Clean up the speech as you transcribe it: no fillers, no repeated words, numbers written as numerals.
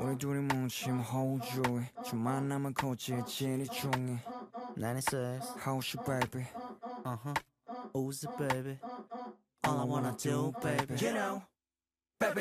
우리 둘이 뭉치면 호주해 좀 만나면 고치의 진이 중해 96 How's you baby Uzi baby All I wanna do baby You know